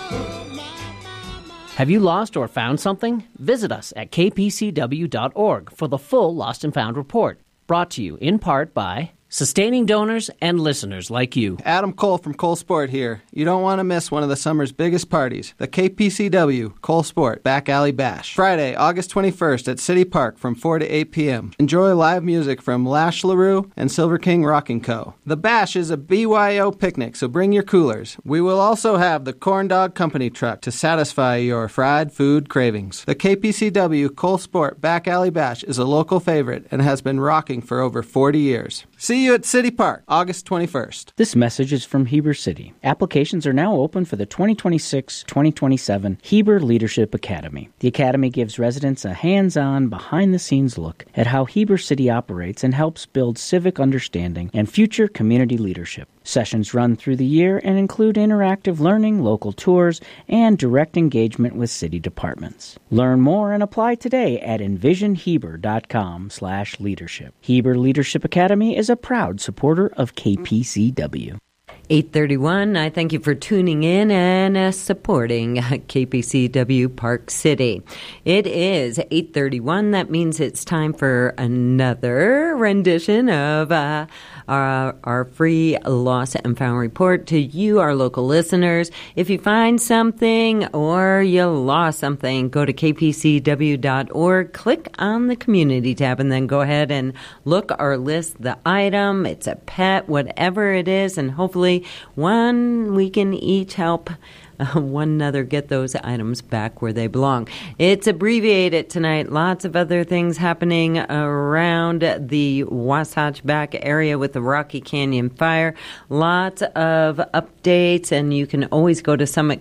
Have you lost or found something? Visit us at kpcw.org for the full Lost and Found report, brought to you in part by sustaining donors and listeners like you. Adam Cole from Cole Sport here. You don't want to miss one of the summer's biggest parties, the KPCW Cole Sport Back Alley Bash. Friday, August 21st at City Park from 4 to 8 p.m. Enjoy live music from Lash LaRue and Silver King Rockin' Co. The Bash is a BYO picnic, so bring your coolers. We will also have the Corn Dog Company truck to satisfy your fried food cravings. The KPCW Cole Sport Back Alley Bash is a local favorite and has been rocking for over 40 years. See you at City Park, August 21st. This message is from Heber City. Applications are now open for the 2026-2027 Heber Leadership Academy. The Academy gives residents a hands-on, behind-the-scenes look at how Heber City operates and helps build civic understanding and future community leadership. Sessions run through the year and include interactive learning, local tours, and direct engagement with city departments. Learn more and apply today at envisionheber.com/leadership. Heber Leadership Academy is a proud supporter of KPCW. 8:31. I thank you for tuning in and supporting KPCW Park City. It is 8:31. That means it's time for another rendition of our free Lost and Found report to you, our local listeners. If you find something or you lost something, go to kpcw.org, click on the community tab, and then go ahead and look or list the item. It's a pet, whatever it is, and hopefully we can each help one another get those items back where they belong. It's abbreviated tonight. Lots of other things happening around the Wasatch Back area with the Rocky Canyon fire. Lots of updates, and you can always go to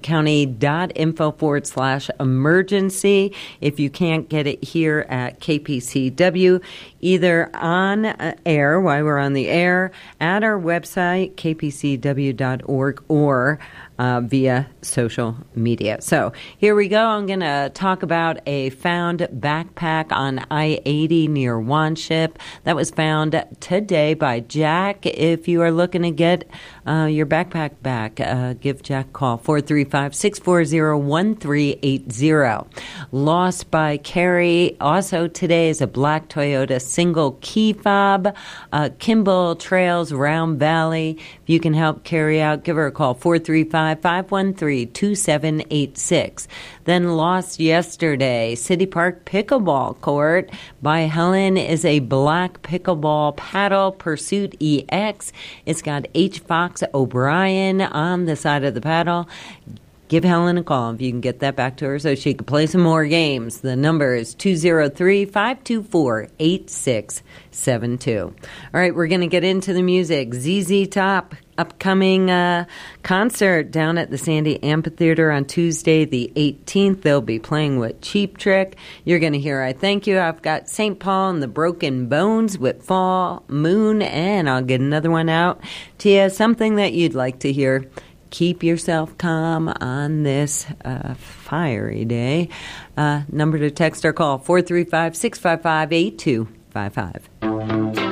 summitcounty.info/emergency if you can't get it here at KPCW, either on air while we're on the air, at our website, kpcw.org, or via social media. So here we go. I'm going to talk about a found backpack on I-80 near Wanship. That was found today by Jack. If you are looking to get your backpack back, give Jack a call, 435-640-1380. Lost by Carrie. Also today is a black Toyota single key fob, Kimball Trails, Round Valley. If you can help Carrie out, give her a call, 435-513-2786. Then lost yesterday, City Park Pickleball Court by Helen is a black pickleball paddle, Pursuit EX. It's got H. Fox O'Brien on the side of the paddle. Give Helen a call if you can get that back to her so she can play some more games. The number is 203-524-8672. All right, we're going to get into the music. ZZ Top, upcoming concert down at the Sandy Amphitheater on Tuesday the 18th. They'll be playing with Cheap Trick. You're going to hear I Thank You. I've got St. Paul and the Broken Bones with Fall Moon, and I'll get another one out to you, something that you'd like to hear. Keep yourself calm on this fiery day. Number to text or call, 435-655-8255.